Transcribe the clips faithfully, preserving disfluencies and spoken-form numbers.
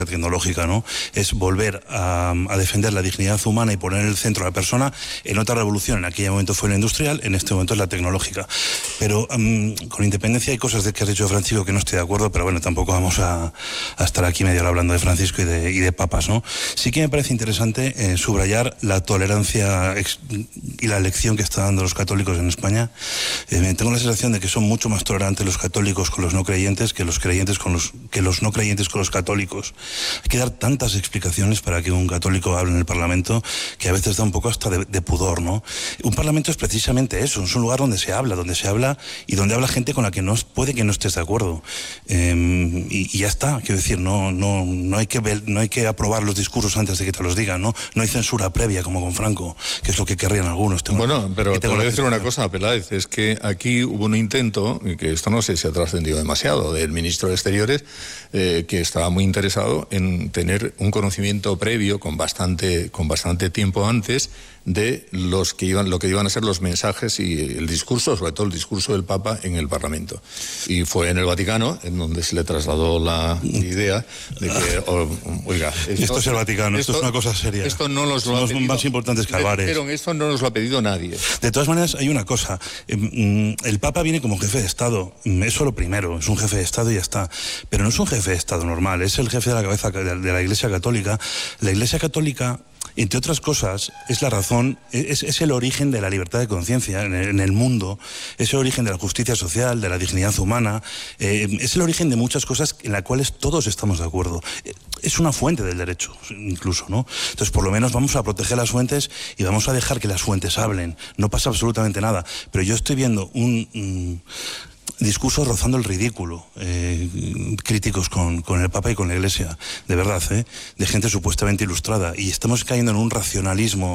tecnológica, ¿no? Es volver a, a defender la dignidad humana y poner en el centro a la persona. En otra revolución, en aquel momento fue la industrial, en este momento es la tecnológica. Pero um, con independencia hay cosas de que has dicho, Francisco, que no estoy de acuerdo, pero bueno, tampoco vamos a, a estar aquí media hora hablando de Francisco y de, y de papas, ¿no? Sí que me parece interesante eh, subrayar la tolerancia ex, y la lección que están dando los católicos en España. Eh, tengo la sensación de que son mucho más tolerantes los católicos con los no creyentes que los creyentes con los, que los no creyentes con los católicos. Hay que dar tantas explicaciones para que un católico hable en el Parlamento que a veces da un poco hasta de, de pudor, ¿no? Un Parlamento es precisamente eso, es un lugar donde se habla, donde se habla y donde habla gente con la que no puede que no estés de acuerdo. Eh, y, y ya está, quiero decir, no, no, no, hay que ver, no hay que aprobar los discursos antes de que te los digan, ¿no? No hay censura previa como con Franco, que es lo que querrían algunos. Tengo, bueno, pero te voy a decir una cosa, Peláez, es que aquí hubo un intento, que esto no sé si ha trascendido demasiado, del ministro de Exteriores, eh, que estaba muy interesado en tener un conocimiento previo con bastante, con bastante tiempo antes de los que iban, lo que iban a ser los mensajes y el discurso, sobre todo el discurso del Papa en el Parlamento. Y fue en el Vaticano en donde se le trasladó la idea de que, oh, oiga, esto, esto es el Vaticano, esto, esto es una cosa seria. Esto no nos lo Son ha pedido, más importantes que Álvarez. Pero esto no nos lo ha pedido nadie. De todas maneras, hay una cosa. El Papa viene como jefe de Estado. Eso lo primero, es un jefe de Estado y ya está. Pero no es un jefe de Estado normal, es el jefe de la cabeza de la Iglesia Católica. La Iglesia Católica, entre otras cosas, es la razón, es, es el origen de la libertad de conciencia en, en el mundo, es el origen de la justicia social, de la dignidad humana, eh, es el origen de muchas cosas en las cuales todos estamos de acuerdo. Es una fuente del derecho, incluso, ¿no? Entonces, por lo menos vamos a proteger las fuentes y vamos a dejar que las fuentes hablen. No pasa absolutamente nada. Pero yo estoy viendo un... un discursos rozando el ridículo, eh, críticos con, con el Papa y con la Iglesia, de verdad, ¿eh? De gente supuestamente ilustrada. Y estamos cayendo en un racionalismo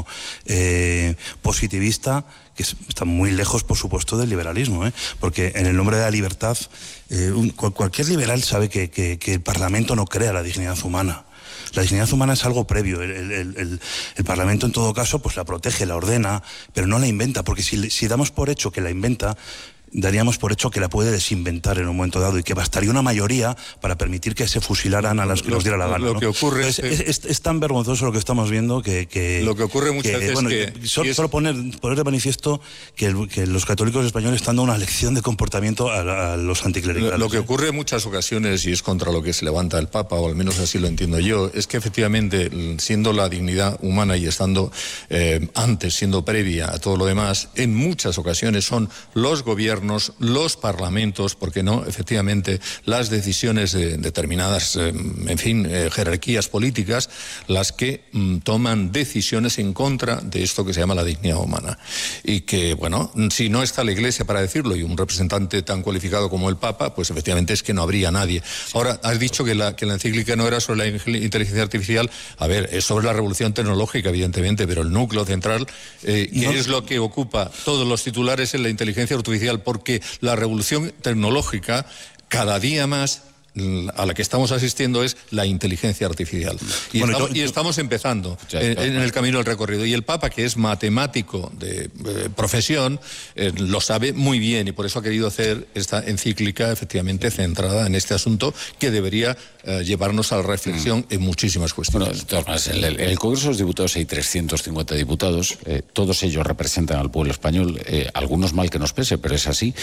eh, positivista que está muy lejos, por supuesto, del liberalismo, ¿eh? Porque en el nombre de la libertad, eh, un, cual, cualquier liberal sabe que, que, que el Parlamento no crea la dignidad humana. La dignidad humana es algo previo. El, el, el, el Parlamento, en todo caso, pues la protege, la ordena, pero no la inventa, porque si, si damos por hecho que la inventa, daríamos por hecho que la puede desinventar en un momento dado y que bastaría una mayoría para permitir que se fusilaran a las que lo, nos diera la gana. Lo ¿no? que ocurre es, es, es, es tan vergonzoso lo que estamos viendo que... que lo que ocurre muchas que, veces bueno, que... Solo, es... solo poner, poner de manifiesto que, el, que los católicos españoles están dando una lección de comportamiento a, a los anticlericales. Lo, lo que ocurre en muchas ocasiones, y es contra lo que se levanta el Papa, o al menos así lo entiendo yo, es que efectivamente, siendo la dignidad humana y estando eh, antes, siendo previa a todo lo demás, en muchas ocasiones son los gobiernos, los parlamentos, porque no, efectivamente, las decisiones de determinadas, eh, en fin, eh, jerarquías políticas, las que mm, toman decisiones en contra de esto que se llama la dignidad humana. Y que, bueno, si no está la Iglesia para decirlo y un representante tan cualificado como el Papa, pues efectivamente es que no habría nadie. Ahora, has dicho que la, que la encíclica no era sobre la inteligencia artificial. A ver, es sobre la revolución tecnológica, evidentemente, pero el núcleo central, eh, que no. es lo que ocupa todos los titulares en la inteligencia artificial, porque la revolución tecnológica cada día más a la que estamos asistiendo es la inteligencia artificial. Y, bueno, estamos, yo, y estamos empezando ya, en, en el camino del recorrido. Y el Papa, que es matemático de eh, profesión, eh, lo sabe muy bien y por eso ha querido hacer esta encíclica efectivamente centrada en este asunto que debería eh, llevarnos a la reflexión mm. en muchísimas cuestiones. Bueno, de todas maneras, en el, en el Congreso de los Diputados hay trescientos cincuenta diputados, eh, todos ellos representan al pueblo español, eh, algunos mal que nos pese, pero es así.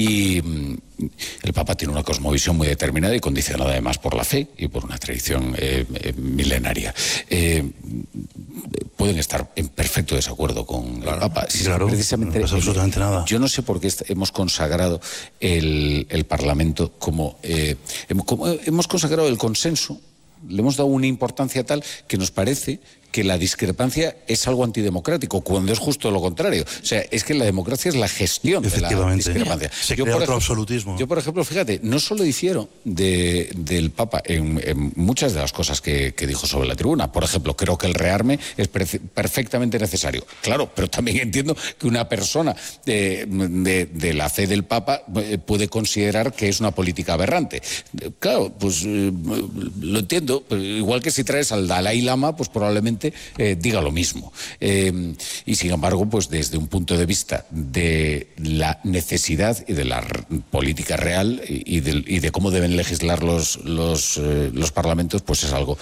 Y mm, el Papa tiene una cosmovisión muy determinada y condicionada además por la fe y por una tradición eh, eh, milenaria. Eh, pueden estar en perfecto desacuerdo con claro, el Papa. Sí, claro, precisamente no pasa absolutamente el, nada. Yo no sé por qué hemos consagrado el, el Parlamento como, eh, como... Hemos consagrado el consenso, le hemos dado una importancia tal que nos parece que la discrepancia es algo antidemocrático, cuando es justo lo contrario. O sea, es que la democracia es la gestión de la discrepancia. Se yo, crea por otro ejemplo, absolutismo. Yo, por ejemplo, fíjate, no solo difiero de, del Papa en, en muchas de las cosas que, que dijo sobre la tribuna. Por ejemplo, creo que el rearme es perfectamente necesario. Claro, pero también entiendo que una persona de, de, de la fe del Papa puede considerar que es una política aberrante. Claro, pues eh, lo entiendo. Igual que si traes al Dalai Lama, pues probablemente seguramente eh, diga lo mismo. Eh, y sin embargo, pues desde un punto de vista de la necesidad y de la política real y de, y de cómo deben legislar los, los, eh, los parlamentos, pues es algo